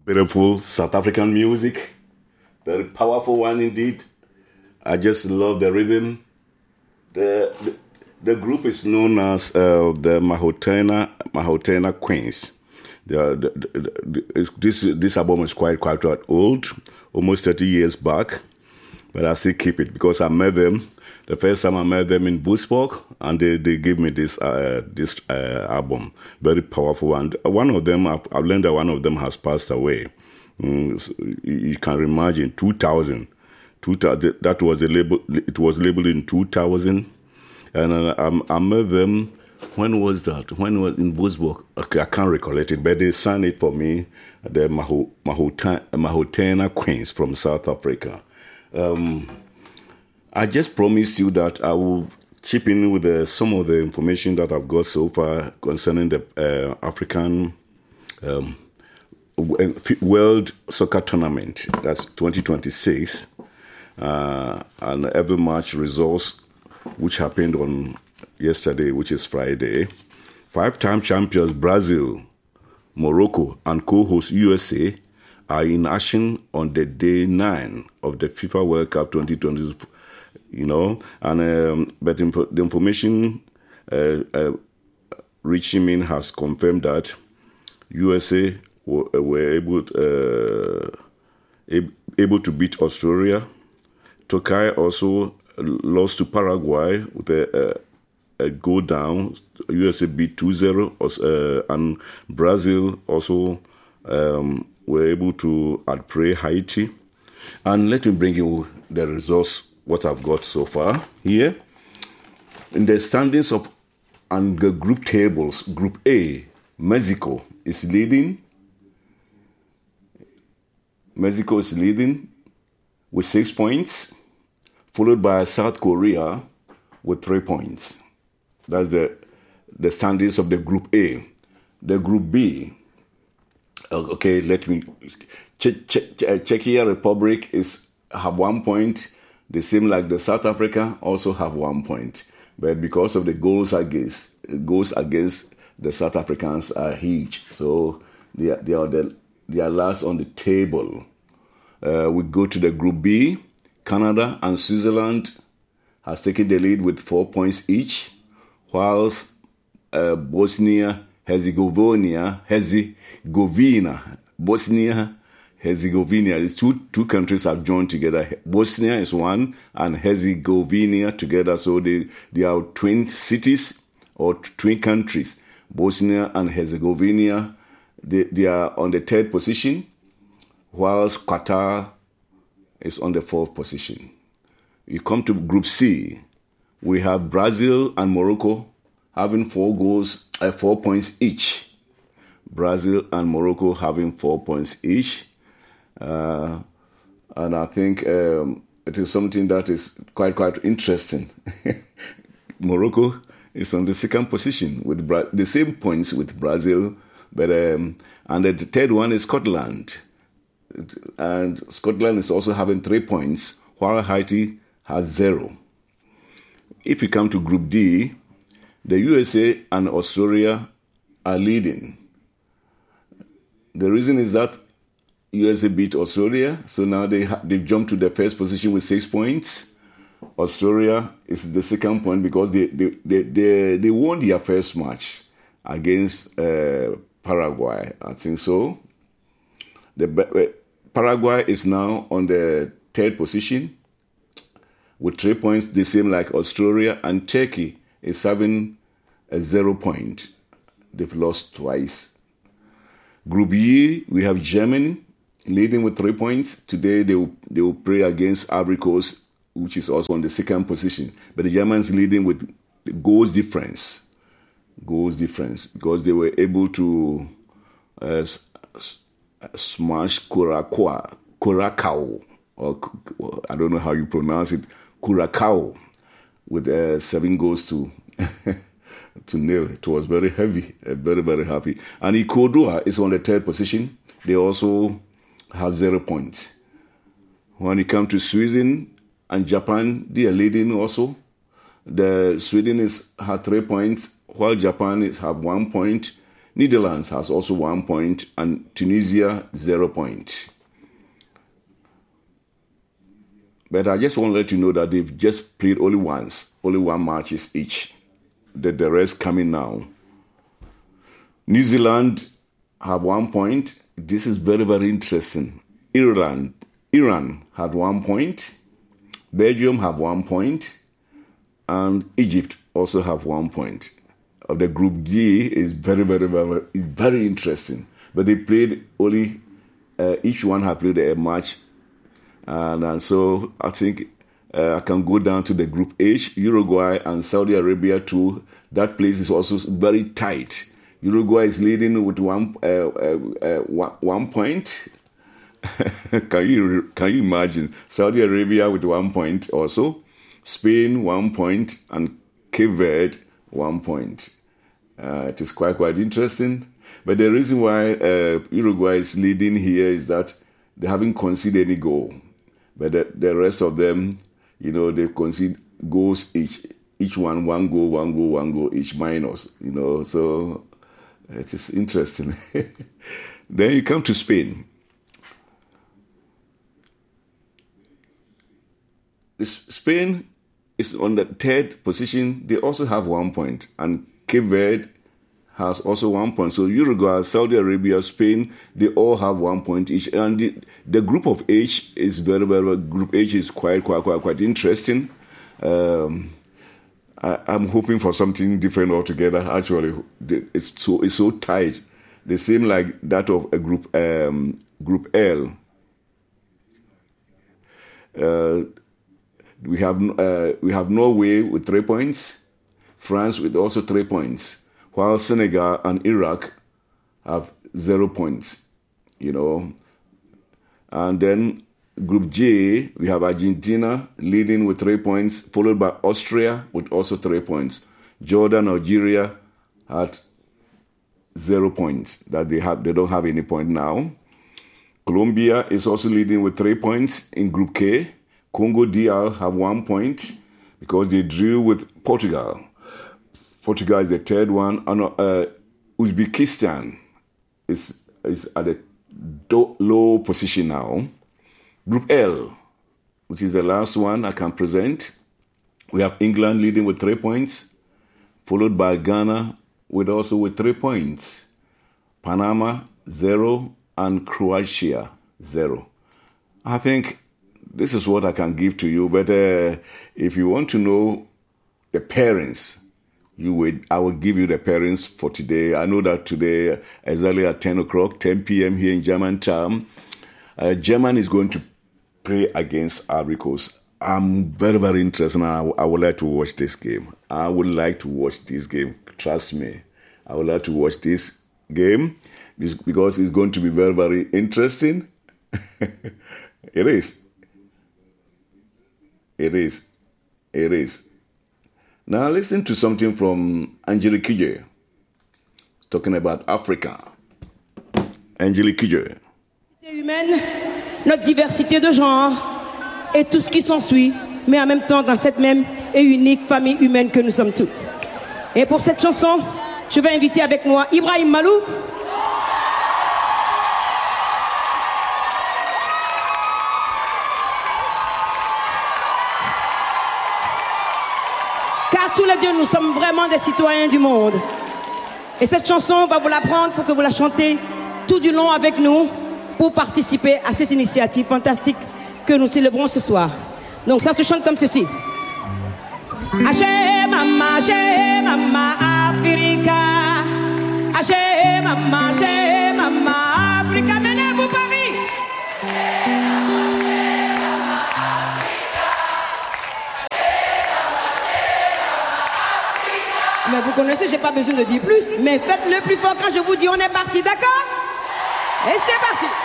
Beautiful South African music, very powerful one indeed. I just love the rhythm. The group is known as the Mahotena Queens. This album is quite old, almost 30 years back, but I still keep it because I met them. The first time I met them in Bushbuck, and they gave me this album, very powerful. And one of them, I've learned that one of them has passed away. So you can imagine 2000. That was the label. It was labeled in 2000, and I met them. When was that? When was in Bushbuck? Okay, I can't recollect it, but they signed it for me. The Mahotena Queens from South Africa. I just promised you that I will chip in with some of the information that I've got so far concerning the African World Soccer Tournament. That's 2026. And every match results, which happened on yesterday, which is Friday. 5-time champions Brazil, Morocco, and co-host USA are in action on the day 9 of the FIFA World Cup 2020. But the information reaching me has confirmed that USA were able to beat Australia. Turkey also lost to Paraguay with a goal down. USA beat 2-0, and Brazil also were able to outplay Haiti. And let me bring you the results, what I've got so far here. In the standings and the group tables, Group A, Mexico is leading. Mexico is leading with 6 points, followed by South Korea with 3 points. That's the standings of the Group A. The Group B, okay, let me... Czechia Republic have 1 point, the same like the South Africa also have 1 point. But because of the goals against the South Africans are huge, so they are last on the table. We go to the Group B. Canada and Switzerland has taken the lead with 4 points each, whilst Bosnia-Herzegovina, these two countries have joined together. Bosnia is one, and Herzegovina together, so they are twin cities or twin countries. Bosnia and Herzegovina, they are on the 3rd position, whilst Qatar is on the 4th position. You come to Group C, we have Brazil and Morocco having 4 points each. Brazil and Morocco having 4 points each. And I think it is something that is quite interesting. Morocco is on the 2nd position with the same points with Brazil, but and the 3rd one is Scotland. And Scotland is also having 3 points, while Haiti has 0. If you come to Group D, the USA and Australia are leading. The reason is that USA beat Australia, so now they've jumped to the 1st position with 6 points. Australia is the 2nd point because they won their first match against Paraguay, I think so. Paraguay is now on the 3rd position with 3 points, the same like Australia, and Turkey is having a 0 point. They've lost twice. Group E, we have Germany leading with 3 points. Today they will play against Ivory Coast, which is also on the 2nd position. But the Germans leading with goals difference because they were able to smash Curacao, or I don't know how you pronounce it, Curacao, with 7 goals to 0. It was very heavy, very happy. And Ecuador is on the 3rd position. They also have 0 points. When it comes to Sweden and Japan, they are leading also. The Sweden had 3 points, while Japan have 1 point. Netherlands has also 1 point, and Tunisia 0 point. But I just want to let you know that they've just played only once, only 1 matches each. The rest coming now. New Zealand have 1 point. This is very, very interesting. Iran had 1 point. Belgium have 1 point. And Egypt also have 1 point. The Group G is very, very, very, very interesting. But they played only, each one have played a match. And so I think I can go down to the Group H, Uruguay and Saudi Arabia too. That place is also very tight. Uruguay is leading with 1 point. Can you imagine? Saudi Arabia with 1 point also. Spain 1 point and Cape Verde 1 point. It is quite interesting. But the reason why Uruguay is leading here is that they haven't conceded any goal. But the rest of them, they concede goals each. Each one goal each minus. So it is interesting. Then you come to Spain. Spain is on the 3rd position. They also have 1 point. And Cape Verde has also 1 point. So Uruguay, Saudi Arabia, Spain, they all have 1 point each. And the Group of H is very, very, Group H is quite interesting. I'm hoping for something different altogether. Actually, it's so tight. They seem like that of a Group L. We have Norway with 3 points, France with also 3 points, while Senegal and Iraq have 0 points. And then Group J, we have Argentina leading with 3 points, followed by Austria with also 3 points. Jordan, Algeria had 0 points. That they don't have any point now. Colombia is also leading with 3 points in Group K. Congo DR have 1 point because they drew with Portugal. Portugal is the 3rd one, and Uzbekistan is at a low position now. Group L, which is the last one I can present, we have England leading with 3 points, followed by Ghana with 3 points. Panama 0 and Croatia 0. I think this is what I can give to you. But if you want to know the pairings, I will give you the pairings for today. I know that today, exactly at 10 p.m. here in Germantown, Germany is going to play against Ivory Coast. I'm very, very interested, and I would like to watch this game. I would like to watch this game. Trust me. I would like to watch this game because it's going to be very, very interesting. It is. It is. Now listen to something from Angelique Kidjo, talking about Africa. Angelique Kidjo. Humaine, notre diversité de genre et tout ce qui s'ensuit, mais en même temps dans cette même et unique famille humaine que nous sommes toutes. Et pour cette chanson, je vais inviter avec moi Ibrahim Malouf. Car tous les deux, nous sommes vraiment des citoyens du monde. Et cette chanson, on va vous la prendre pour que vous la chantez tout du long avec nous pour participer à cette initiative fantastique que nous célébrons ce soir. Donc ça se chante comme ceci. Ashe mama Africa. Ashe mama Africa. Menez-vous Paris. Mais vous connaissez, j'ai pas besoin de dire plus. Mais faites-le plus fort quand je vous dis on est parti, d'accord? Et c'est parti.